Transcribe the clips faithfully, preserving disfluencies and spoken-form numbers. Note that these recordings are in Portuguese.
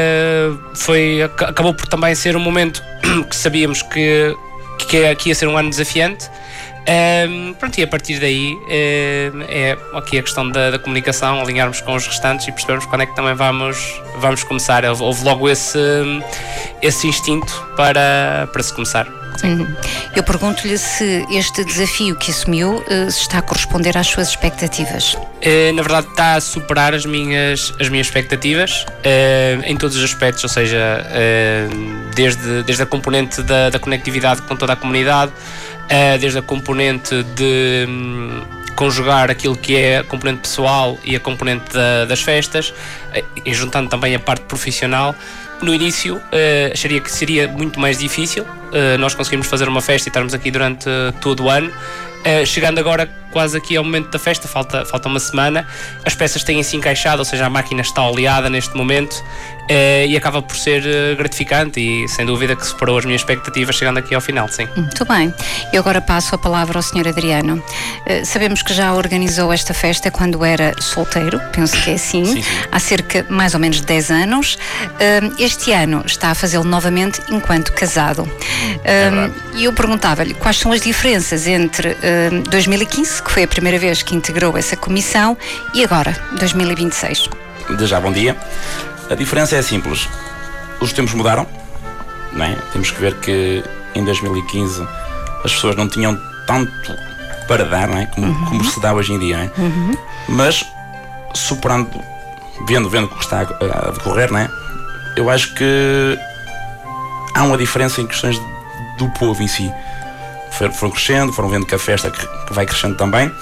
Uh, foi, acabou por também ser um momento que sabíamos que, que, que ia ser um ano desafiante. Um, pronto, e a partir daí uh, é aqui a questão da, da comunicação, alinharmos com os restantes e percebermos quando é que também vamos, vamos começar. Houve logo esse, esse instinto para, para se começar. Uhum. Eu pergunto-lhe se este desafio que assumiu uh, está a corresponder às suas expectativas. Uh, na verdade está a superar as minhas, as minhas expectativas uh, em todos os aspectos, ou seja, uh, desde, desde a componente da, da conectividade com toda a comunidade, uh, desde a componente de um, conjugar aquilo que é a componente pessoal e a componente da, das festas, uh, e juntando também a parte profissional. No início uh, acharia que seria muito mais difícil uh, nós conseguimos fazer uma festa e estarmos aqui durante uh, todo o ano. Uh, chegando agora quase aqui ao momento da festa, falta, falta uma semana, as peças têm-se encaixado, ou seja, a máquina está oleada neste momento uh, e acaba por ser uh, gratificante e sem dúvida que superou as minhas expectativas chegando aqui ao final, sim. Muito bem. Eu agora passo a palavra ao senhor Adriano. Uh, sabemos que já organizou esta festa quando era solteiro, penso que é assim, sim, sim. Há cerca mais ou menos de dez anos. Uh, este ano está a fazê-lo novamente enquanto casado. E uh, eu perguntava-lhe quais são as diferenças entre uh, dois mil e quinze, que foi a primeira vez que integrou essa comissão, e agora, dois mil e vinte e seis. De já, bom dia. A diferença é simples. Os tempos mudaram, não é? Temos que ver que em dois mil e quinze as pessoas não tinham tanto para dar, não é? Como, uhum. como se dá hoje em dia, não é? Uhum. Mas, superando, vendo, vendo o que está a, a decorrer, não é? Eu acho que há uma diferença em questões do povo em si. Foram crescendo, foram vendo que a festa que vai crescendo também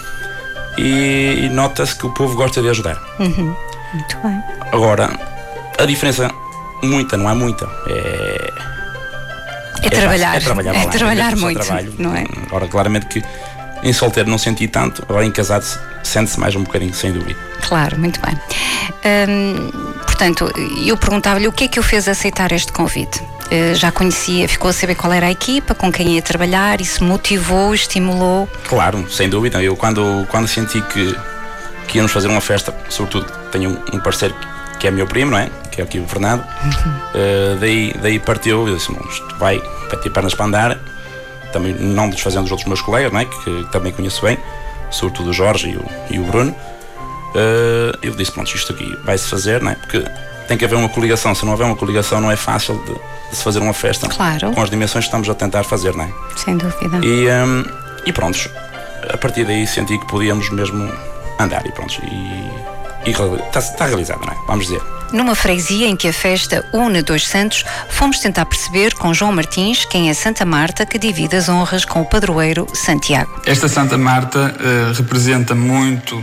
e, e nota-se que o povo gosta de ajudar. Uhum. Muito bem. Agora, a diferença, muita, não há muita. É, é, é trabalhar. É trabalhar, é trabalhar muito, trabalho. Não é? Agora, claramente que em solteiro não senti tanto, agora em casado sente-se mais um bocadinho, sem dúvida. Claro, muito bem. Hum, portanto, eu perguntava-lhe o que é que o fez aceitar este convite? Uh, já conhecia, ficou a saber qual era a equipa, com quem ia trabalhar, isso motivou, estimulou? Claro, sem dúvida. Eu quando, quando senti que, que íamos fazer uma festa, sobretudo tenho um, um parceiro que é meu primo, não é? Que é aqui o Fernando. Uhum. Uh, daí, daí partiu, eu disse, isto vai, vai ter pernas para andar, também não desfazendo os outros meus colegas, não é? Que, que também conheço bem, sobretudo o Jorge e o, e o Bruno. Uh, eu disse, pronto, isto aqui vai-se fazer, não é? Porque tem que haver uma coligação, se não houver uma coligação não é fácil de, de se fazer uma festa, claro. Com as dimensões que estamos a tentar fazer, não é? Sem dúvida. E, um, e pronto, a partir daí senti que podíamos mesmo andar e pronto, e está, está realizado, não é? Vamos dizer. Numa freguesia em que a festa une dois santos, fomos tentar perceber com João Martins quem é Santa Marta, que divide as honras com o padroeiro Santiago. Esta Santa Marta uh, representa muito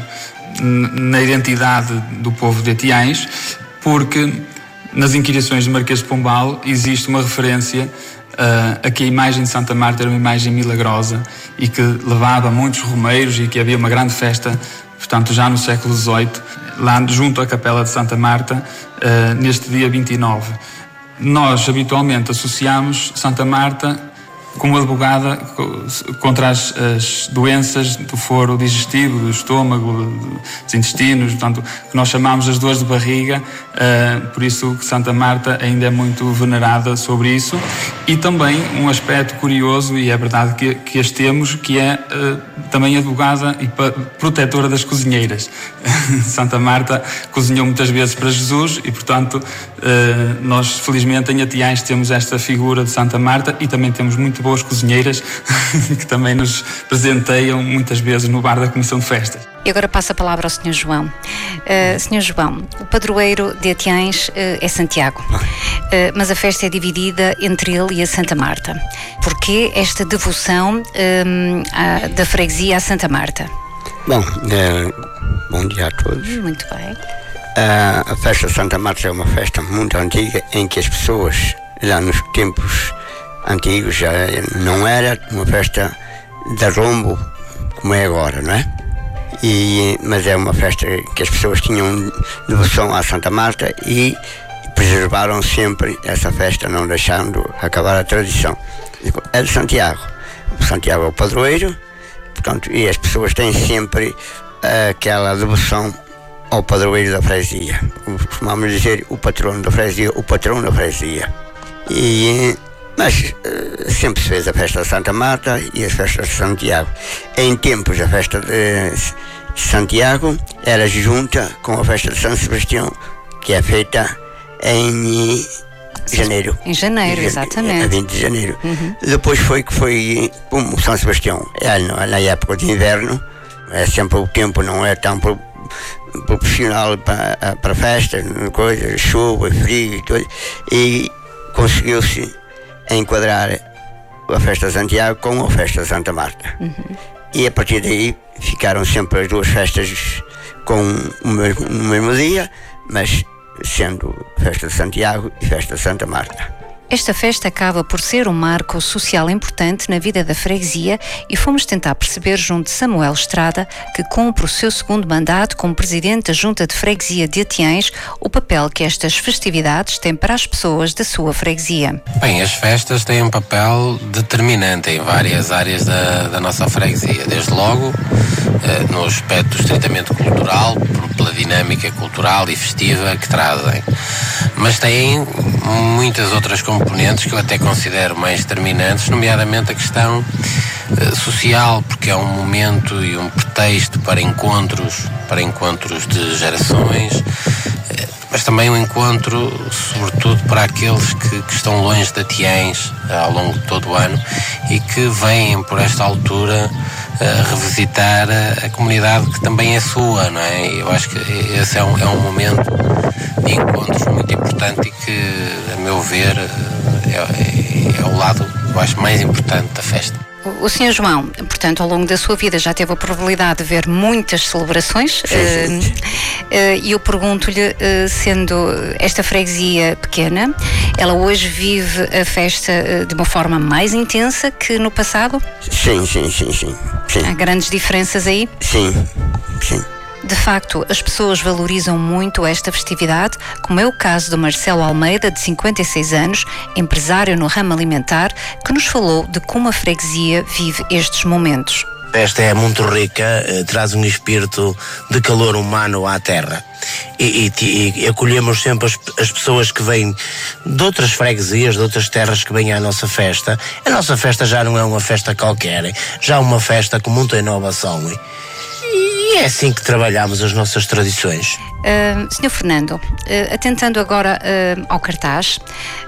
na identidade do povo de Atiães, porque nas inquirições de Marquês de Pombal existe uma referência uh, a que a imagem de Santa Marta era uma imagem milagrosa e que levava muitos romeiros e que havia uma grande festa, portanto já no século dezoito, lá junto à Capela de Santa Marta, uh, neste dia vinte e nove. Nós habitualmente associamos Santa Marta como advogada contra as, as doenças do foro digestivo, do estômago, dos intestinos, portanto, que nós chamamos as dores de barriga, uh, por isso que Santa Marta ainda é muito venerada sobre isso. E também um aspecto curioso, e é verdade que, que as temos, que é uh, também advogada e protetora das cozinheiras. Santa Marta cozinhou muitas vezes para Jesus e, portanto, uh, nós felizmente em Atiães temos esta figura de Santa Marta e também temos muito boas cozinheiras que também nos presenteiam muitas vezes no bar da Comissão de Festas. E agora passo a palavra ao senhor João. Uh, senhor João, o padroeiro de Atiães uh, é Santiago, uh, mas a festa é dividida entre ele e a Santa Marta. Porquê esta devoção um, à, da freguesia à Santa Marta? Bom, uh, bom dia a todos. Muito bem. Uh, a festa de Santa Marta é uma festa muito antiga em que as pessoas, lá nos tempos antigos, já não era uma festa de rombo como é agora, não é? E, mas é uma festa que as pessoas tinham devoção à Santa Marta e preservaram sempre essa festa, não deixando acabar a tradição. É de Santiago. Santiago é o padroeiro, portanto, e as pessoas têm sempre aquela devoção ao padroeiro da freguesia. Costumamos dizer o patrono da freguesia, o patrão da freguesia. E, mas sempre se fez a festa de Santa Marta e as festas de Santiago. Em tempos, a festa de Santiago era junta com a festa de São Sebastião, que é feita em janeiro. Em janeiro, exatamente. A vinte de janeiro. Uhum. Depois foi que foi, como São Sebastião, é na época de inverno, é sempre o tempo não é tão pro, proporcional para, para festas, coisa, chuva, frio e tudo, e conseguiu-se enquadrar a festa de Santiago com a festa de Santa Marta. Uhum. E a partir daí ficaram sempre as duas festas com o mesmo, no mesmo dia, mas sendo festa de Santiago e festa de Santa Marta. Esta festa acaba por ser um marco social importante na vida da freguesia e fomos tentar perceber junto de Samuel Estrada, que cumpre o seu segundo mandato como presidente da Junta de Freguesia de Atiães, o papel que estas festividades têm para as pessoas da sua freguesia. Bem, as festas têm um papel determinante em várias áreas da, da nossa freguesia, desde logo eh, no aspecto estritamente cultural, pela dinâmica cultural e festiva que trazem, mas têm muitas outras componentes que eu até considero mais determinantes, nomeadamente a questão uh, social, porque é um momento e um pretexto para encontros, para encontros de gerações, uh, mas também um encontro, sobretudo, para aqueles que, que estão longe de Atiães uh, ao longo de todo o ano e que vêm por esta altura uh, revisitar a, a comunidade que também é sua, não é? Eu acho que esse é um, é um momento de encontros muito importante e que, a meu ver, é, é, é o lado, eu acho, mais importante da festa. O senhor João, portanto, ao longo da sua vida já teve a probabilidade de ver muitas celebrações. Sim, sim. E eu pergunto-lhe, sendo esta freguesia pequena, ela hoje vive a festa de uma forma mais intensa que no passado? Sim, sim, sim, sim. sim. Há grandes diferenças aí? Sim, sim. De facto, as pessoas valorizam muito esta festividade, como é o caso do Marcelo Almeida, de cinquenta e seis anos, empresário no ramo alimentar, que nos falou de como a freguesia vive estes momentos. A festa é muito rica, eh, traz um espírito de calor humano à terra. E, e, e acolhemos sempre as, as pessoas que vêm de outras freguesias, de outras terras que vêm à nossa festa. A nossa festa já não é uma festa qualquer, já é uma festa com muita inovação. E é assim que trabalhamos as nossas tradições. Uh, senhor Fernando, uh, atentando agora uh, ao cartaz,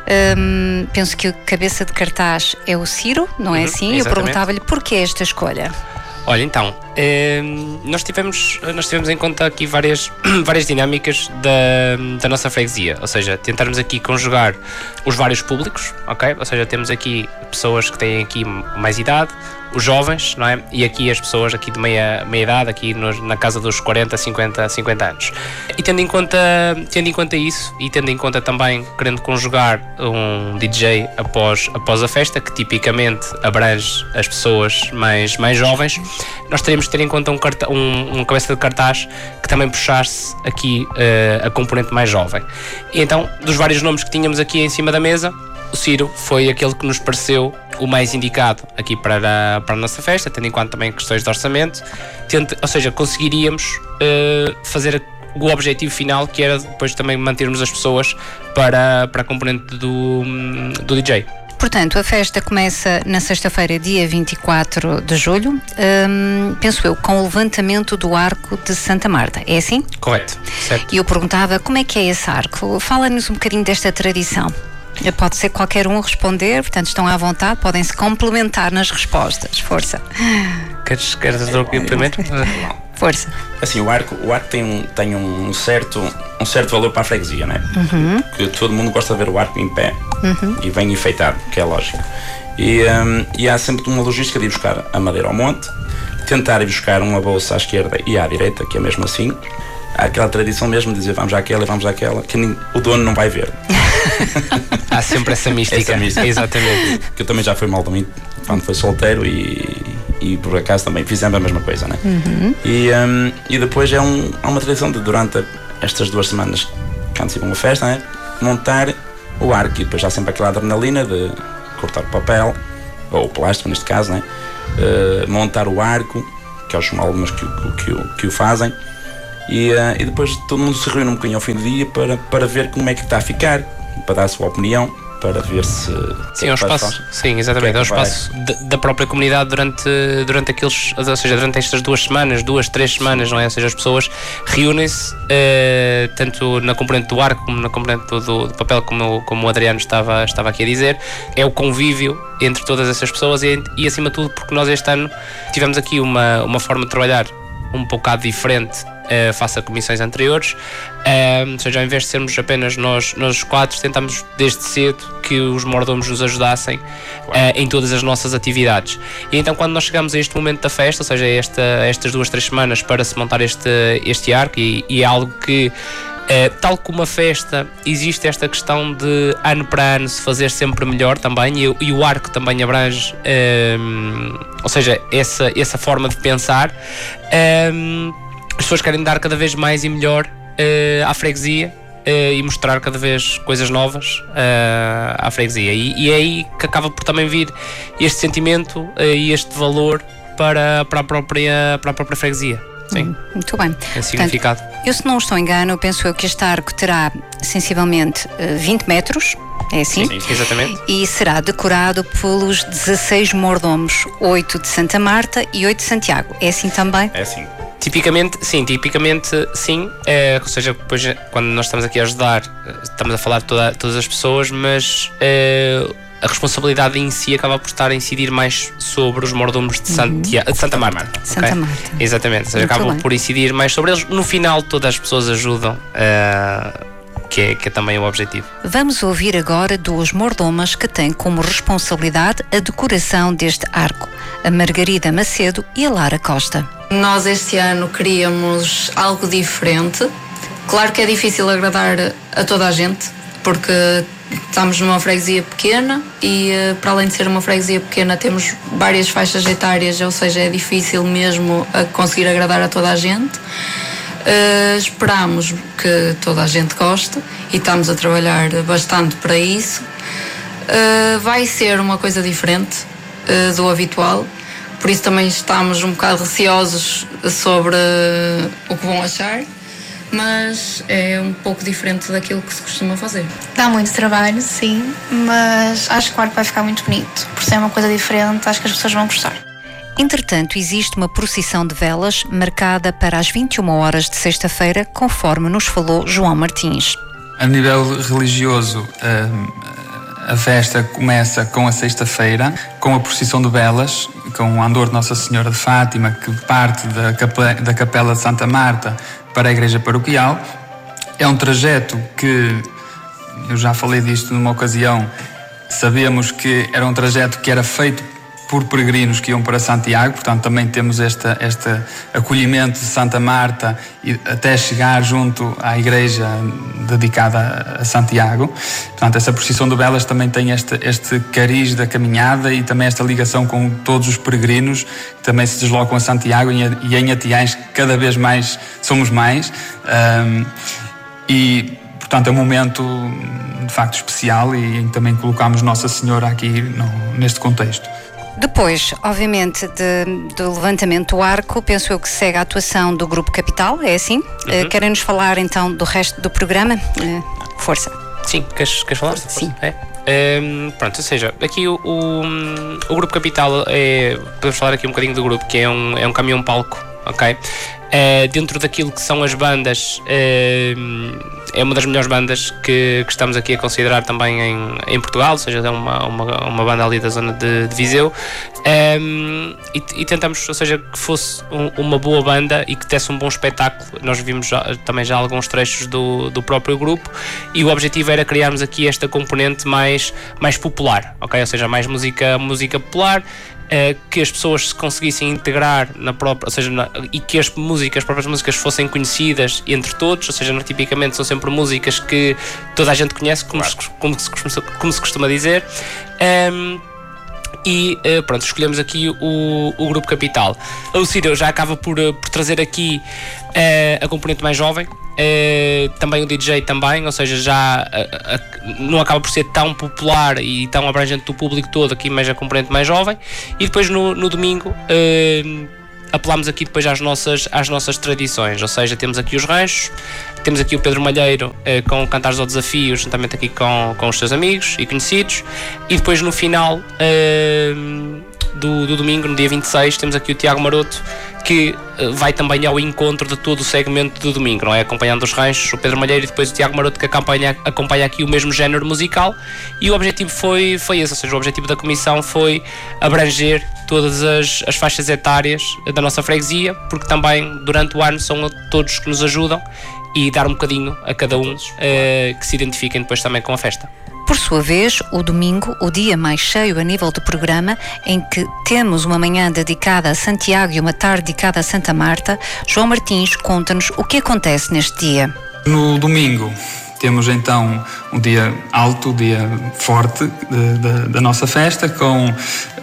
uh, penso que a cabeça de cartaz é o Ciro, não é uhum, assim? exatamente. Eu perguntava-lhe porquê esta escolha. Olha, então, eh, nós, tivemos, nós tivemos em conta aqui várias, várias dinâmicas da, da nossa freguesia, ou seja, tentarmos aqui conjugar os vários públicos, ok? Ou seja, temos aqui pessoas que têm aqui mais idade, os jovens, não é? E aqui as pessoas aqui de meia, meia idade, aqui nos, na casa dos quarenta, cinquenta, cinquenta anos. E tendo em conta, tendo em conta isso e tendo em conta também querendo conjugar um D J após, após a festa, que tipicamente abrange as pessoas mais, mais jovens, nós teremos que ter em conta um, carta, um, um cabeça de cartaz que também puxasse aqui uh, a componente mais jovem. E então, dos vários nomes que tínhamos aqui em cima da mesa, o Ciro foi aquele que nos pareceu o mais indicado aqui para a, para a nossa festa, tendo em conta também questões de orçamento, tendo, ou seja, conseguiríamos uh, fazer o objetivo final, que era depois também mantermos as pessoas para, para a componente do, do D J. Portanto, a festa começa na sexta-feira, dia vinte e quatro de julho, hum, penso eu, com o levantamento do arco de Santa Marta, é assim? Correto, certo. E eu perguntava, como é que é esse arco? Fala-nos um bocadinho desta tradição. Pode ser qualquer um a responder, portanto estão à vontade, podem se complementar nas respostas. Força. Queres, queres dar o primeiro? Força. Assim, o arco, o arco tem, um, tem um, certo, um certo valor para a freguesia, não é? Uhum. Porque todo mundo gosta de ver o arco em pé uhum. e bem enfeitado, que é lógico. E, um, e há sempre uma logística de ir buscar a madeira ao monte, tentar ir buscar uma bolsa à esquerda e à direita, que é mesmo assim. Há aquela tradição mesmo de dizer vamos àquela e vamos àquela, que nem, o dono não vai ver. Há sempre essa mística. Essa mística. Exatamente. Que eu também já fui mal de mim quando foi solteiro e, e por acaso também fizemos a mesma coisa, né? Uhum. E, um, e depois é um, há uma tradição de durante estas duas semanas, quando se vai uma festa, né? Montar o arco e depois há sempre aquela adrenalina de cortar o papel, ou o plástico neste caso, né? Uh, montar o arco, que é os malumas que, que, que, que o fazem. E, uh, e depois todo mundo se reúne um bocadinho ao fim do dia para, para ver como é que está a ficar, para dar a sua opinião, para ver se... Sim, é um espaço, sim, exatamente, é um espaço da própria comunidade durante, durante aqueles, ou seja, durante estas duas semanas, duas, três semanas, não é? Ou seja, as pessoas reúnem-se, uh, tanto na componente do arco como na componente do, do papel, como, como o Adriano estava, estava aqui a dizer. É o convívio entre todas essas pessoas e, e acima de tudo, porque nós este ano tivemos aqui uma, uma forma de trabalhar um bocado diferente Uh, face a comissões anteriores, uh, ou seja, ao invés de sermos apenas nós, nós quatro, tentamos desde cedo que os mordomos nos ajudassem uh, em todas as nossas atividades. E então, quando nós chegamos a este momento da festa, ou seja, esta, estas duas, três semanas para se montar este, este arco, e, e é algo que, uh, tal como a festa, existe esta questão de ano para ano se fazer sempre melhor também, e, e o arco também abrange, uh, ou seja, essa, essa forma de pensar. Uh, As pessoas querem dar cada vez mais e melhor uh, à freguesia uh, e mostrar cada vez coisas novas uh, à freguesia. E, e é aí que acaba por também vir este sentimento uh, e este valor para, para, a própria, para a própria freguesia. Sim. Hum, muito bem. É significado. Portanto, eu, se não estou em engano, penso eu que este arco terá sensivelmente uh, vinte metros. É assim? Sim, sim, exatamente. E será decorado pelos dezasseis mordomos, oito de Santa Marta e oito de Santiago. É assim também? É assim. Tipicamente, sim, tipicamente sim, é, ou seja, depois quando nós estamos aqui a ajudar, estamos a falar de toda, todas as pessoas, mas é, a responsabilidade em si acaba por estar a incidir mais sobre os mordomos de, Santiago, de Santa Marta. Santa okay? Marta. Exatamente, ou seja, Muito acabam bem. por incidir mais sobre eles. No final, todas as pessoas ajudam, é, que, é, que é também o objetivo. Vamos ouvir agora duas mordomas que têm como responsabilidade a decoração deste arco, a Margarida Macedo e a Lara Costa. Nós este ano queríamos algo diferente. Claro que é difícil agradar a toda a gente, porque estamos numa freguesia pequena e, para além de ser uma freguesia pequena, temos várias faixas etárias, ou seja, é difícil mesmo a conseguir agradar a toda a gente. Uh, esperamos que toda a gente goste e estamos a trabalhar bastante para isso. Uh, vai ser uma coisa diferente uh, do habitual. Por isso também estamos um bocado receosos sobre o que vão achar, mas é um pouco diferente daquilo que se costuma fazer. Dá muito trabalho, sim, mas acho que o arco vai ficar muito bonito. Por ser uma coisa diferente, acho que as pessoas vão gostar. Entretanto, existe uma procissão de velas marcada para as vinte e uma horas de sexta-feira, conforme nos falou João Martins. A nível religioso, a festa começa com a sexta-feira, com a procissão de velas, com o andor de Nossa Senhora de Fátima, que parte da capela, da capela de Santa Marta para a igreja paroquial. É um trajeto que, eu já falei disto numa ocasião, sabemos que era um trajeto que era feito por peregrinos que iam para Santiago, portanto também temos este, este acolhimento de Santa Marta e até chegar junto à igreja dedicada a Santiago. Portanto, essa procissão de velas também tem este, este cariz da caminhada e também esta ligação com todos os peregrinos que também se deslocam a Santiago, e em Atiães cada vez mais somos mais. Um, e portanto é um momento de facto especial, e também colocamos Nossa Senhora aqui no, neste contexto. Depois, obviamente, de, do levantamento do arco, penso eu que segue a atuação do Grupo Capital, é assim? Uhum. Uh, Querem-nos falar então do resto do programa? Uh, força. Sim, queres, queres falar? Sim. É. Um, pronto, ou seja, aqui o, o, o Grupo Capital, é, podemos falar aqui um bocadinho do grupo, que é um, é um caminhão-palco, ok? Uh, dentro daquilo que são as bandas, uh, é uma das melhores bandas que, que estamos aqui a considerar também em, em Portugal, ou seja, é uma, uma, uma banda ali da zona de, de Viseu, um, e, e tentamos, ou seja, que fosse um, uma boa banda e que desse um bom espetáculo. Nós vimos já, também já alguns trechos do, do próprio grupo, e o objetivo era criarmos aqui esta componente mais, mais popular, ok? Ou seja, mais música, música popular, Uh, que as pessoas se conseguissem integrar na própria, ou seja, na, e que as músicas, as próprias músicas fossem conhecidas entre todos, ou seja, não, tipicamente são sempre músicas que toda a gente conhece, como, claro. se, como, se, como se costuma dizer. Um, e uh, pronto, escolhemos aqui o, o Grupo Capital. O Ciro já acaba por, por trazer aqui uh, a componente mais jovem. Uh, também o D J também, ou seja, já uh, uh, não acaba por ser tão popular e tão abrangente do público todo aqui, mas a componente mais jovem. E depois no, no domingo uh, apelamos aqui depois às nossas, às nossas tradições, ou seja, temos aqui os ranchos, temos aqui o Pedro Malheiro eh, com Cantares ao Desafio, juntamente aqui com, com os seus amigos e conhecidos, e depois no final eh, do, do domingo, no dia vinte e seis, temos aqui o Tiago Maroto, que eh, vai também ao encontro de todo o segmento do domingo, não é? Acompanhando os ranchos, o Pedro Malheiro e depois o Tiago Maroto, que acompanha, acompanha aqui o mesmo género musical, e o objetivo foi, foi esse, ou seja, o objetivo da comissão foi abranger todas as, as faixas etárias da nossa freguesia, porque também durante o ano são todos que nos ajudam, e dar um bocadinho a cada um eh, que se identifiquem depois também com a festa. Por sua vez, o domingo, o dia mais cheio a nível do programa, em que temos uma manhã dedicada a Santiago e uma tarde dedicada a Santa Marta, João Martins conta-nos o que acontece neste dia. No domingo temos então um dia alto, um dia forte de, de, da nossa festa, com um,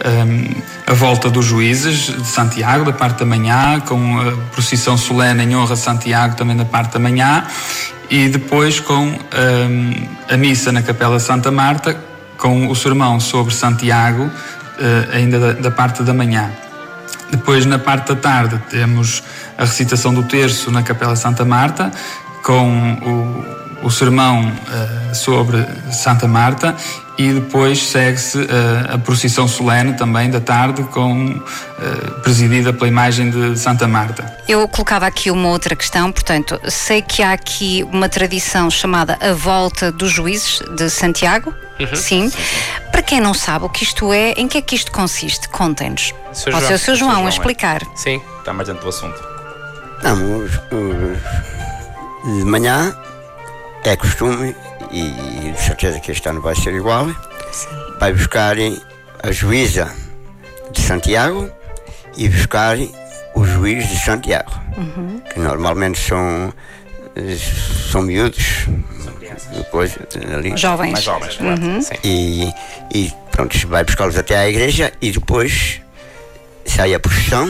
a volta dos juízes de Santiago, da parte da manhã, com a procissão solene em honra de Santiago, também da parte da manhã, e depois com um, a missa na Capela Santa Marta, com o sermão sobre Santiago, uh, ainda da, da parte da manhã. Depois, na parte da tarde, temos a recitação do terço na Capela Santa Marta, com o o sermão uh, sobre Santa Marta, e depois segue-se uh, a procissão solene também da tarde, com, uh, presidida pela imagem de Santa Marta. Eu colocava aqui uma outra questão, portanto, sei que há aqui uma tradição chamada a Volta dos Juízes de Santiago, uhum. sim. sim. Para quem não sabe o que isto é, em que é que isto consiste? Contem-nos. Pode ser o seu João, João a explicar. É. Sim, está mais dentro do assunto. Não, os, os, de manhã é costume, e de certeza que este ano vai ser igual, sim. Vai buscarem a juíza de Santiago e buscarem o juiz de Santiago, uhum. que normalmente são, são miúdos, depois, ali, jovens, mais jovens, uhum. e, e pronto, vai buscá-los até à igreja, e depois sai a procissão,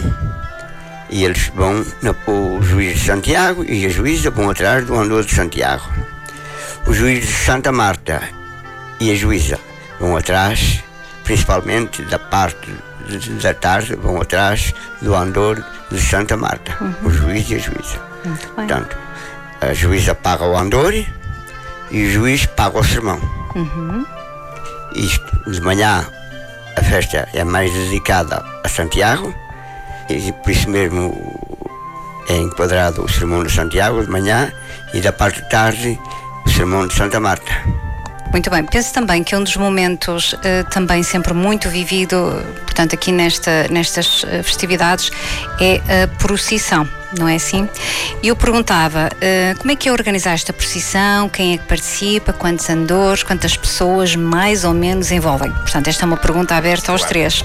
e eles vão, na, o juiz de Santiago e a juíza vão atrás do andor de Santiago. O juiz de Santa Marta e a juíza vão atrás, principalmente da parte de, da tarde, vão atrás do andor de Santa Marta, uhum. o juiz e a juíza. Muito bem. Portanto, a juíza paga o andor e o juiz paga o sermão. Uhum. Isto, de manhã, a festa é mais dedicada a Santiago, e por isso mesmo é enquadrado o sermão de Santiago de manhã, e da parte de tarde o sermão de Santa Marta. Muito bem, penso também que um dos momentos uh, também sempre muito vivido, portanto aqui nesta, nestas uh, festividades, é a procissão, não é assim? E eu perguntava, uh, como é que é organizar esta procissão, quem é que participa, quantos andores, quantas pessoas mais ou menos envolvem? Portanto, esta é uma pergunta aberta aos três.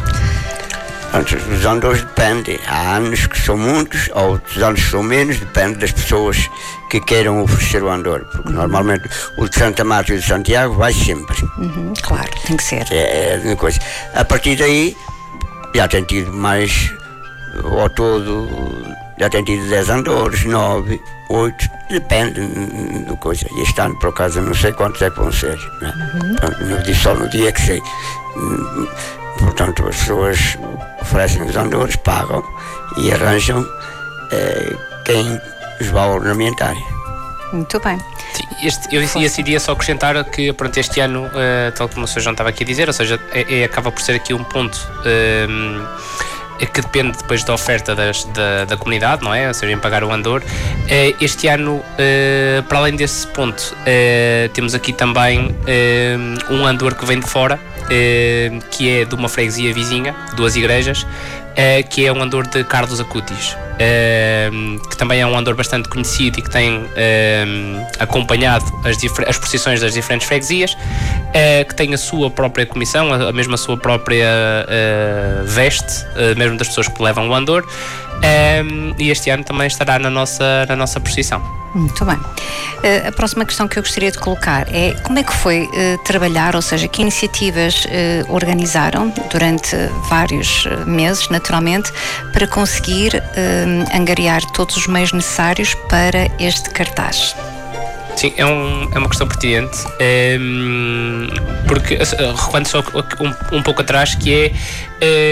Os andores dependem, há anos que são muitos, ou outros anos que são menos, depende das pessoas que queiram oferecer o andor, porque uhum. normalmente o de Santa Marta e o de Santiago vai sempre. Uhum, claro, tem que ser. É, é coisa. A partir daí, já tem tido mais, ao todo, já tem tido dez andores, nove, oito, depende do coisa. E este ano, por acaso, eu não sei quantos é que vão ser, né? Uhum. Portanto, não disse só no dia que sei. Portanto, as pessoas oferecem os andores, pagam e arranjam eh, quem os vai ornamentar. Muito bem. Sim, este, eu decidi só acrescentar que, pronto, este ano, uh, tal como o senhor João estava aqui a dizer, ou seja, é, é, acaba por ser aqui um ponto uh, é que depende depois da oferta das, da, da comunidade, não é? Ou seja, em pagar o andor. Uh, este ano, uh, para além desse ponto, uh, temos aqui também uh, um andor que vem de fora, uh, que é de uma freguesia vizinha, duas igrejas, uh, que é um andor de Carlos Acutis. Uh, que também é um andor bastante conhecido e que tem uh, acompanhado as, as procissões das diferentes freguesias, uh, que tem a sua própria comissão, a, a mesma sua própria uh, veste, uh, mesmo das pessoas que levam o andor, uh, e este ano também estará na nossa, na nossa procissão. Muito bem. Uh, a próxima questão que eu gostaria de colocar é como é que foi uh, trabalhar, ou seja, que iniciativas uh, organizaram durante vários meses, naturalmente, para conseguir uh, angariar todos os meios necessários para este cartaz? Sim, é, um, é uma questão pertinente, é, porque recuando só um, um pouco atrás, que é, é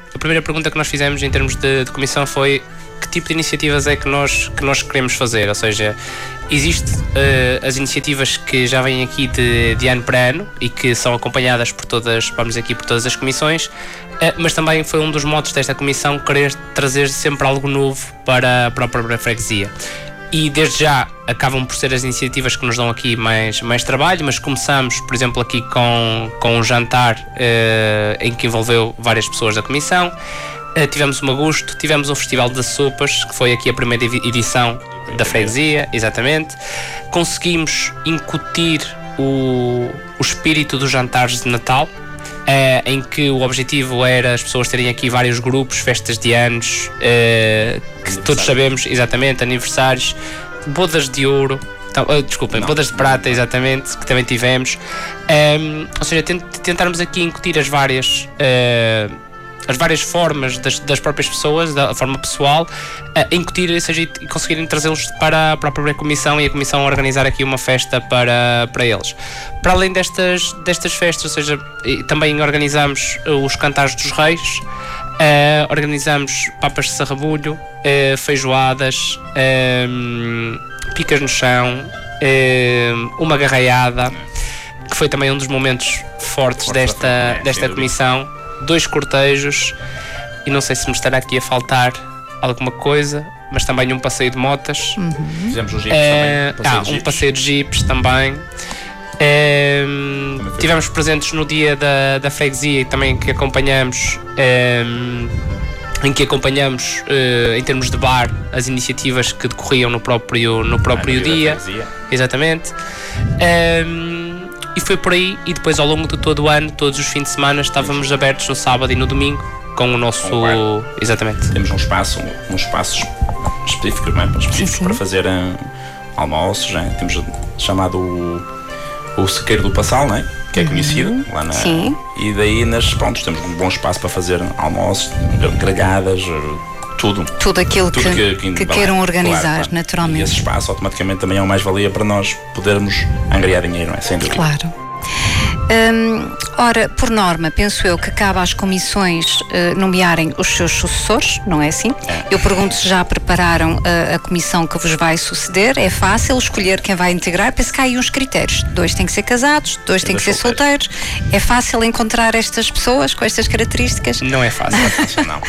a primeira pergunta que nós fizemos em termos de, de comissão foi que tipo de iniciativas é que nós, que nós queremos fazer, ou seja, existem uh, as iniciativas que já vêm aqui de, de ano para ano e que são acompanhadas por todas, vamos dizer aqui, por todas as comissões, uh, mas também foi um dos motos desta comissão querer trazer sempre algo novo para, para a própria freguesia. E desde já acabam por ser as iniciativas que nos dão aqui mais, mais trabalho, mas começamos, por exemplo, aqui com, com um jantar uh, em que envolveu várias pessoas da comissão. Uh, tivemos um agosto, tivemos um festival de sopas, que foi aqui a primeira edição da freguesia, exatamente. Conseguimos incutir o, o espírito dos jantares de Natal, Uh, em que o objetivo era as pessoas terem aqui vários grupos, festas de anos, uh, que todos sabemos, exatamente, aniversários, bodas de ouro, então, uh, desculpem, não, bodas de prata, não, exatamente, que também tivemos. Um, ou seja, tent, tentarmos aqui incutir as várias, uh, as várias formas das, das próprias pessoas, da forma pessoal, uh, incutir, ou seja, e conseguirem trazê-los para, para a própria comissão e a comissão organizar aqui uma festa para, para eles. Para além destas, destas festas, ou seja, também organizamos os cantares dos reis, uh, organizamos papas de sarrabulho, uh, feijoadas, uh, picas no chão, uh, uma garraiada, que foi também um dos momentos fortes Força desta, desta comissão, dois cortejos, e não sei se me estará aqui a faltar alguma coisa, mas também um passeio de motas. Uhum. Fizemos os jipes uh, também. Ah, um jipes. passeio de jipes também. Um, tivemos presentes no dia da, da freguesia e também que acompanhamos um, em que acompanhamos uh, em termos de bar as iniciativas que decorriam no próprio, no próprio ah, no dia, dia. Exatamente. Um, e foi por aí, e depois ao longo de todo o ano, todos os fins de semana estávamos abertos no sábado e no domingo com o nosso com exatamente. Temos um espaço um espaço específico, não é? específico sim, sim. para fazer um, almoços, é? Temos chamado o o Sequeiro do Passal, né? Que é conhecido uhum. lá na. Sim. E daí nas prontos temos um bom espaço para fazer almoços, grelhadas, tudo. Tudo aquilo tudo que, que, que queiram organizar, claro, claro. naturalmente. E esse espaço automaticamente também é uma mais-valia para nós podermos angariar dinheiro, não é? Sem dúvida. Claro. Hum, ora, por norma, penso eu que cabe às comissões uh, nomearem os seus sucessores, não é assim? É. Eu pergunto se já prepararam uh, a comissão que vos vai suceder. É fácil escolher quem vai integrar? Penso que há aí uns critérios. Dois têm que ser casados, dois têm que ser solteiros. solteiros. É fácil encontrar estas pessoas com estas características? Não é fácil. não.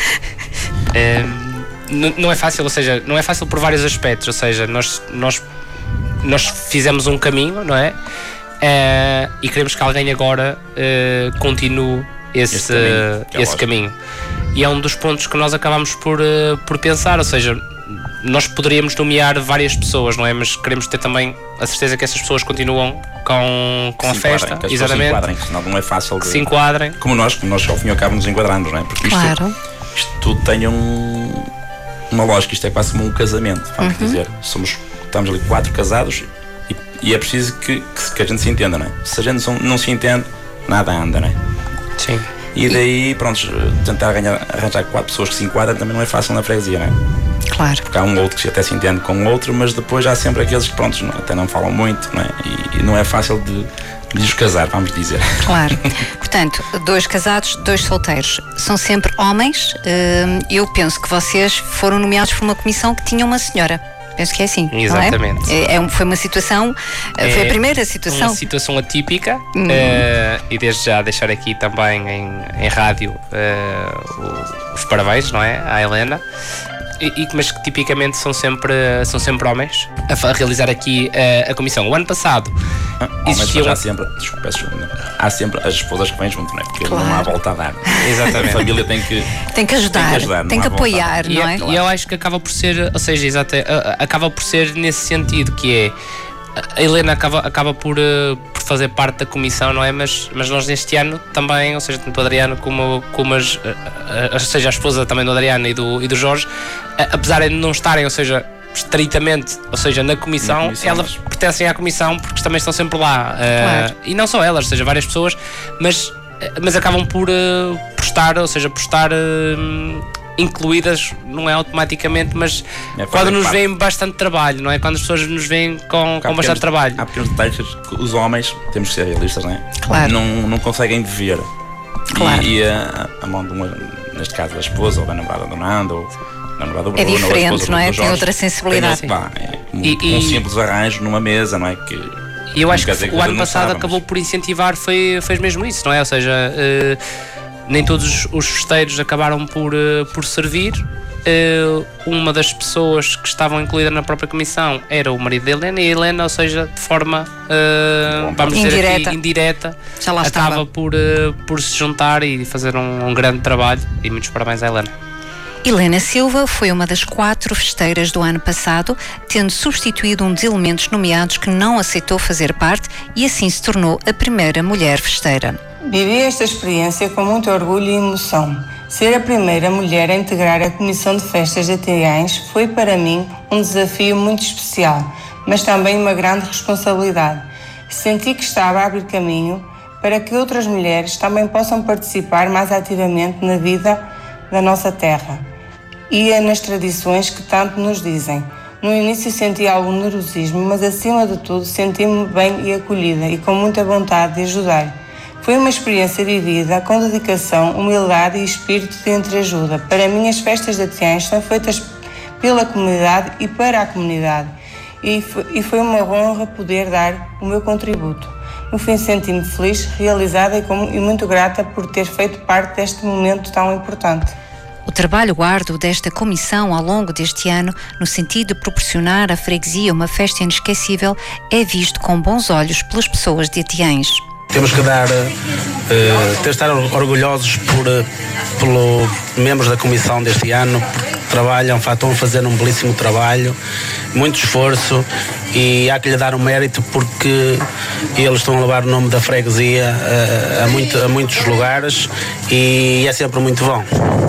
É, não é fácil, ou seja, não é fácil por vários aspectos. Ou seja, nós, nós, nós fizemos um caminho, não é? Uh, e queremos que alguém agora uh, continue esse, esse, caminho, uh, esse caminho. E é um dos pontos que nós acabamos por, uh, por pensar, ou seja, nós poderíamos nomear várias pessoas, não é? Mas queremos ter também a certeza que essas pessoas continuam com, com a festa, que as exatamente. Se enquadrem, senão não é fácil de, que se enquadrem. Como nós, como nós ao fim e ao cabo nos enquadramos, não é? Porque isto, claro. isto tudo tem um, uma lógica, isto é quase como um casamento, vamos uhum. dizer. Somos, estamos ali quatro casados. E é preciso que, que, que a gente se entenda, não é? Se a gente não se entende, nada anda, não é? Sim. E daí, pronto, tentar ganhar, arranjar quatro pessoas que se enquadram também não é fácil na freguesia, não é? Claro. Porque há um outro que até se entende com o outro, mas depois há sempre aqueles que, pronto, até não falam muito, não é? E, e não é fácil de, de os casar, vamos dizer. Claro. Portanto, dois casados, dois solteiros. São sempre homens. Eu penso que vocês foram nomeados por uma comissão que tinha uma senhora. Penso que é assim. Exatamente. Não é? É, foi uma situação, é foi a primeira situação. Uma situação atípica uhum. uh, e desde já deixar aqui também em, em rádio uh, os parabéns, não é? À Helena. E, e, mas que tipicamente são sempre, são sempre homens a, a realizar aqui uh, a comissão. O ano passado ah, existiam... Mas há sempre, desculpa, há sempre as esposas que vêm junto, não é? Porque claro. não há volta a dar. Exatamente. A família tem que, tem que ajudar, tem que, ajudar, tem que apoiar, não é? E eu acho que acaba por ser, ou seja, exato, acaba por ser nesse sentido, que é a Helena acaba, acaba por, uh, por fazer parte da comissão, não é? Mas, mas nós neste ano também, ou seja, tanto o Adriano como, como as, uh, uh, ou seja, a esposa também do Adriano e do, e do Jorge, uh, apesar de não estarem, ou seja, estritamente, ou seja, na comissão, na comissão elas mas... pertencem à comissão porque também estão sempre lá. Uh, claro. E não só elas, ou seja, várias pessoas, mas, mas acabam por, uh, por estar, ou seja, por estar... Uh, incluídas, não é automaticamente, mas é quando nos parte. Vêem bastante trabalho, não é? Quando as pessoas nos veem com, com bastante pequenos, trabalho. Há pequenos detalhes que os homens, temos que ser realistas, não é? Claro. Não, não conseguem ver. Claro. E, e a, a mão de uma, neste caso da esposa ou da namorada do Nando, ou da namorada do Bruno, é diferente, ou não é? do Jorge, tem outra sensibilidade. Tem, pá, é um, E- e- um simples arranjo numa mesa, não é? Que, E eu acho quer que dizer que o a ano gente não passado sabe, acabou mas- por incentivar, foi, fez mesmo isso, não é? Ou seja, eh, nem todos os festeiros acabaram por, eh, por servir. Eh, uma das pessoas que estavam incluídas na própria comissão era o marido da Helena, e a Helena, ou seja, de forma, eh, vamos dizer Indireta. aqui, indireta, Já lá acaba estava. por, eh, por se juntar e fazer um, um grande trabalho. E muitos parabéns à Helena. Helena Silva foi uma das quatro festeiras do ano passado, tendo substituído um dos elementos nomeados que não aceitou fazer parte e assim se tornou a primeira mulher festeira. Vivi esta experiência com muito orgulho e emoção. Ser a primeira mulher a integrar a Comissão de Festas de Atiães foi para mim um desafio muito especial, mas também uma grande responsabilidade. Senti que estava a abrir caminho para que outras mulheres também possam participar mais ativamente na vida da nossa terra e nas tradições que tanto nos dizem. No início senti algum nervosismo, mas acima de tudo senti-me bem e acolhida e com muita vontade de ajudar. Foi uma experiência vivida com dedicação, humildade e espírito de entreajuda. Para mim, as festas de Atiães são feitas pela comunidade e para a comunidade. E foi, e foi uma honra poder dar o meu contributo. No fim, senti-me feliz, realizada e, com, e muito grata por ter feito parte deste momento tão importante. O trabalho árduo desta comissão ao longo deste ano, no sentido de proporcionar à freguesia uma festa inesquecível, é visto com bons olhos pelas pessoas de Atiães. Temos que dar, uh, ter estar orgulhosos por, uh, pelos membros da comissão deste ano, porque trabalham, estão a fazer um belíssimo trabalho, muito esforço, e há que lhe dar um mérito porque eles estão a levar o nome da freguesia uh, a, muito, a muitos lugares e é sempre muito bom.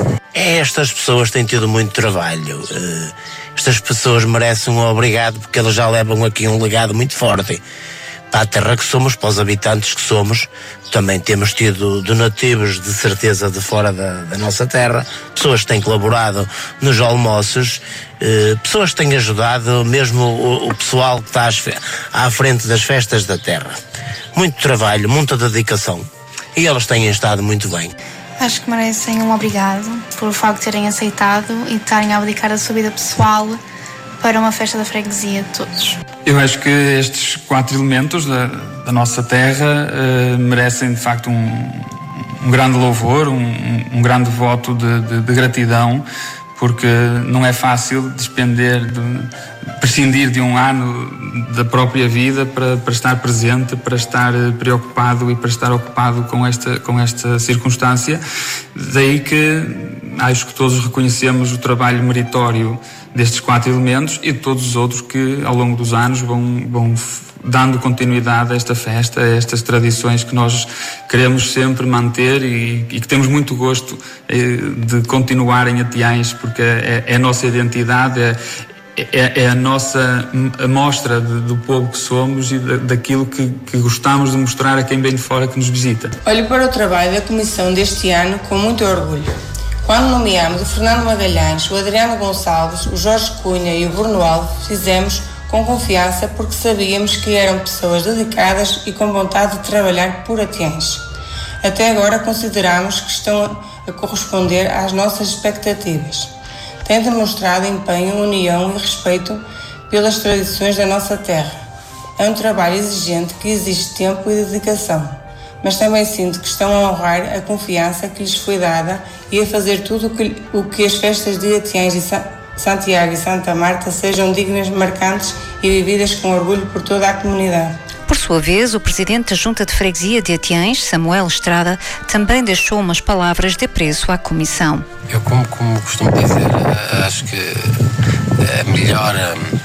Estas pessoas têm tido muito trabalho. Uh, estas pessoas merecem um obrigado porque elas já levam aqui um legado muito forte. Para a terra que somos, para os habitantes que somos, também temos tido donativos de certeza de fora da, da nossa terra, pessoas que têm colaborado nos almoços, eh, pessoas que têm ajudado mesmo o, o pessoal que está às, à frente das festas da terra. Muito trabalho, muita dedicação e eles têm estado muito bem. Acho que merecem um obrigado por o facto de terem aceitado e de estarem a abdicar da sua vida pessoal para uma festa da freguesia de todos. Eu acho que estes quatro elementos da, da nossa terra uh, merecem de facto um, um grande louvor, um, um grande voto de, de, de gratidão, porque não é fácil despender, de, prescindir de um ano da própria vida para, para estar presente, para estar preocupado e para estar ocupado com esta, com esta circunstância. Daí que acho que todos reconhecemos o trabalho meritório destes quatro elementos e de todos os outros que ao longo dos anos vão, vão dando continuidade a esta festa, a estas tradições que nós queremos sempre manter e, e que temos muito gosto eh, de continuar em Atiães, porque é, é a nossa identidade, é, é, é a nossa amostra de, do povo que somos e da, daquilo que, que gostamos de mostrar a quem vem de fora que nos visita. Olho para o trabalho da Comissão deste ano com muito orgulho. Quando nomeámos o Fernando Magalhães, o Adriano Gonçalves, o Jorge Cunha e o Bruno Alves, fizemos com confiança porque sabíamos que eram pessoas dedicadas e com vontade de trabalhar por Atiães. Até agora consideramos que estão a corresponder às nossas expectativas. Têm demonstrado empenho, união e respeito pelas tradições da nossa terra. É um trabalho exigente que exige tempo e dedicação, mas também sinto que estão a honrar a confiança que lhes foi dada e a fazer tudo o que, o que as festas de Atiães e Sa- Santiago e Santa Marta sejam dignas, marcantes e vividas com orgulho por toda a comunidade. Por sua vez, o presidente da Junta de Freguesia de Atiães, Samuel Estrada, também deixou umas palavras de apreço à comissão. Eu, como, como costumo dizer, acho que a melhor,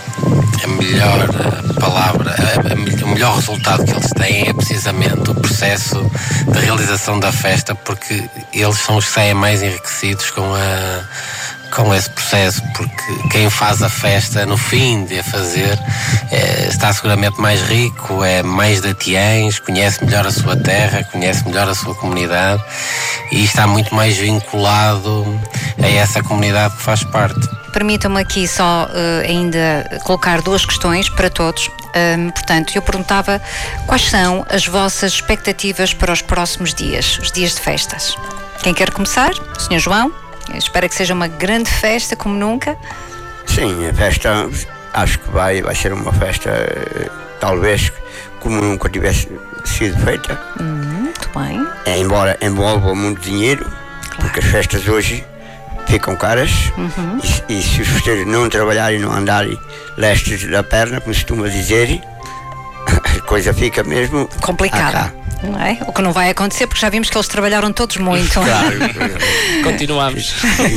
a melhor palavra, a, o melhor resultado que eles têm é precisamente o processo de realização da festa, porque eles são os que saem mais enriquecidos com a com esse processo, porque quem faz a festa no fim de a fazer é, está seguramente mais rico, é mais de Atiães, conhece melhor a sua terra, conhece melhor a sua comunidade e está muito mais vinculado a essa comunidade que faz parte. Permitam-me aqui só uh, ainda colocar duas questões para todos. Hum, portanto, eu perguntava quais são as vossas expectativas para os próximos dias, os dias de festas. Quem quer começar? O senhor João? Eu espero que seja uma grande festa como nunca. Sim, a festa acho que vai, vai ser uma festa talvez como nunca tivesse sido feita. Hum, muito bem. É, embora envolva muito dinheiro, claro, porque as festas hoje ficam caras, uhum, e, e se os festeiros não trabalharem e não andarem lestes da perna, como se costuma dizer, a coisa fica mesmo complicada. Não é? O que não vai acontecer, porque já vimos que eles trabalharam todos muito. Claro. Continuamos.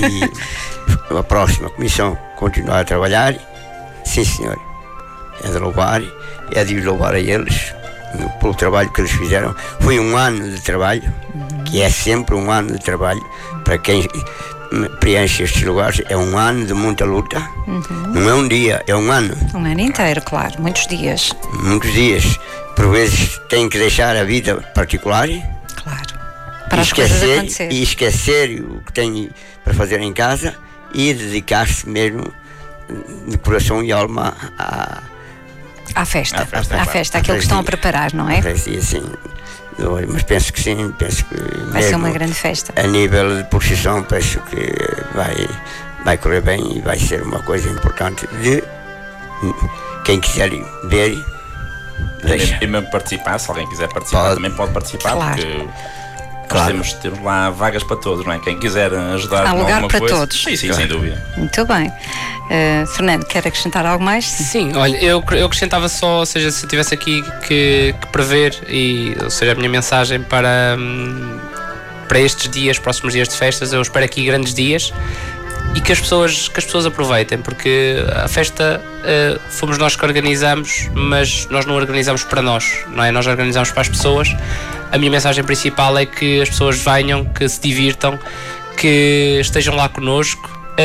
E a próxima comissão continuar a trabalhar, sim senhor, é de louvar, é de louvar a eles pelo trabalho que eles fizeram. Foi um ano de trabalho, uhum, que é sempre um ano de trabalho para quem preenche estes lugares. É um ano de muita luta, uhum, não é um dia, é um ano. Um ano inteiro, claro, muitos dias. Muitos dias. Por vezes tem que deixar a vida particular, claro, para as coisas acontecer, e esquecer o que tem para fazer em casa e dedicar-se mesmo de coração e alma à, à festa, à festa, à à festa, aquilo que estão a preparar, não é? Sim, mas penso que sim, penso que vai ser uma grande festa. A nível de procissão, penso que vai, vai correr bem e vai ser uma coisa importante de quem quiser ver. Deixa. E mesmo participar, se alguém quiser participar, pode. Também pode participar, claro, porque nós claro. temos, temos lá vagas para todos, não é? Quem quiser ajudar há com lugar alguma para coisa, todos. Sim, sim, claro, sem dúvida. Muito bem. Uh, Fernando, quer acrescentar algo mais? Sim, olha, eu, eu acrescentava só, ou seja, se eu tivesse aqui que, que prever, e, ou seja, a minha mensagem para, para estes dias, próximos dias de festas, eu espero aqui grandes dias. E que as pessoas, que as pessoas aproveitem, porque a festa uh, fomos nós que organizamos, mas nós não organizamos para nós, não é? Nós organizamos para as pessoas. A minha mensagem principal é que as pessoas venham, que se divirtam, que estejam lá connosco,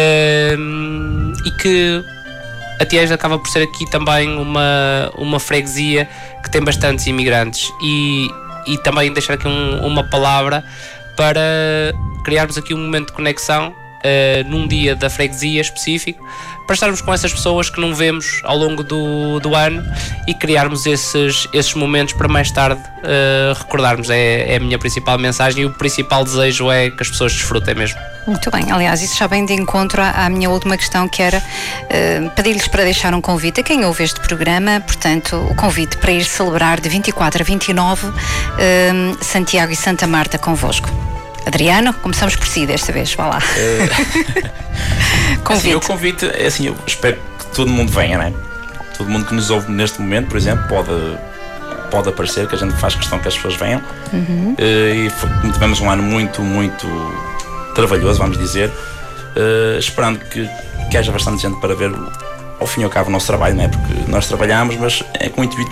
uh, e que a Tiães acaba por ser aqui também uma, uma freguesia que tem bastantes imigrantes, e, e também deixar aqui um, uma palavra para criarmos aqui um momento de conexão. Uh, num dia da freguesia específico, para estarmos com essas pessoas que não vemos ao longo do, do ano e criarmos esses, esses momentos para mais tarde uh, recordarmos. É, é a minha principal mensagem, e o principal desejo é que as pessoas desfrutem mesmo. Muito bem, aliás, isso já vem de encontro à, à minha última questão, que era uh, pedir-lhes para deixar um convite a quem ouve este programa, portanto, o convite para ir celebrar de vinte e quatro a vinte e nove uh, Santiago e Santa Marta convosco. Adriano, começamos por si desta vez, vá lá. Uh, convite. Assim, o convite, é assim, eu espero que todo mundo venha, né? Todo mundo que nos ouve neste momento, por exemplo, pode, pode aparecer, que a gente faz questão que as pessoas venham. Uhum. Uh, e foi, tivemos um ano muito, muito trabalhoso, vamos dizer, uh, esperando que, que haja bastante gente para ver ao fim e ao cabo o nosso trabalho, né? Porque nós trabalhamos, mas é com o intuito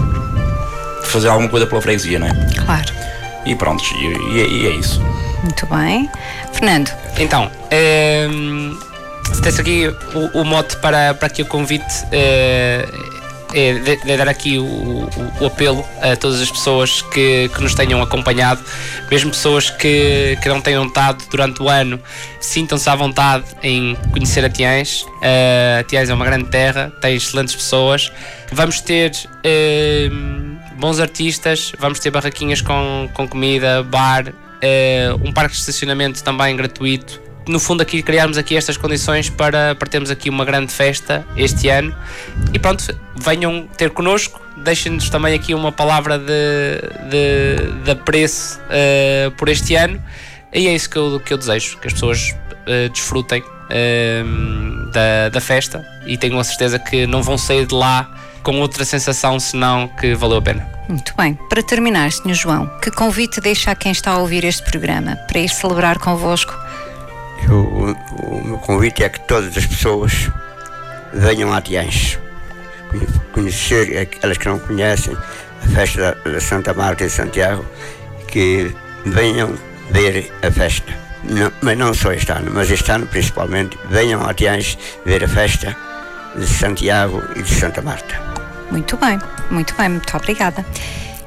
de fazer alguma coisa pela freguesia, né? Claro. E pronto, e, e é isso. Muito bem. Fernando. Então, é, se tens aqui o, o mote para, para aqui o convite, é, é de, de dar aqui o, o, o apelo a todas as pessoas que, que nos tenham acompanhado, mesmo pessoas que, que não tenham estado durante o ano, sintam-se à vontade em conhecer a Tiães. A Tiães é uma grande terra, tem excelentes pessoas. Vamos ter é, bons artistas, vamos ter barraquinhas com, com comida, bar, uh, um parque de estacionamento também gratuito. No fundo, aqui criarmos aqui estas condições para, para termos aqui uma grande festa este ano. E pronto, venham ter connosco, deixem-nos também aqui uma palavra de, de, de apreço uh, por este ano. E é isso que eu, que eu desejo, que as pessoas uh, desfrutem uh, da, da festa, e tenho a certeza que não vão sair de lá com outra sensação, senão que valeu a pena. Muito bem. Para terminar, senhor João, que convite deixa a quem está a ouvir este programa para ir celebrar convosco? Eu, o, o meu convite é que todas as pessoas venham a Tiães, conhecer aquelas que não conhecem a festa da, da Santa Marta e Santiago, que venham ver a festa. Não, mas não só este ano, mas este ano principalmente, venham a Tiães ver a festa de Santiago e de Santa Marta. Muito bem, muito bem, muito obrigada.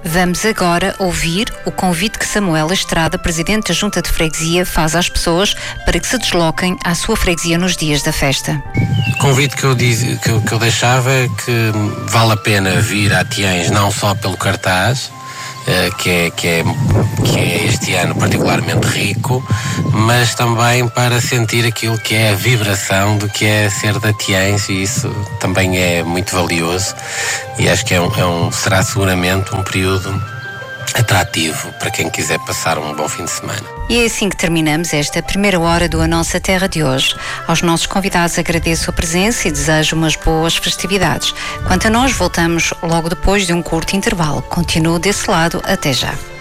Vamos agora ouvir o convite que Samuel Estrada, presidente da Junta de Freguesia, faz às pessoas para que se desloquem à sua freguesia nos dias da festa. O convite que eu, diz, que, eu, que eu deixava é que vale a pena vir a Tiães não só pelo cartaz, uh, que, é, que, é, que é este ano particularmente rico, mas também para sentir aquilo que é a vibração do que é ser da Tiães, e isso também é muito valioso, e acho que é um, é um, será seguramente um período atrativo para quem quiser passar um bom fim de semana. E é assim que terminamos esta primeira hora do A Nossa Terra de hoje. Aos nossos convidados agradeço a presença e desejo umas boas festividades. Quanto a nós, voltamos logo depois de um curto intervalo. Continuo desse lado, até já.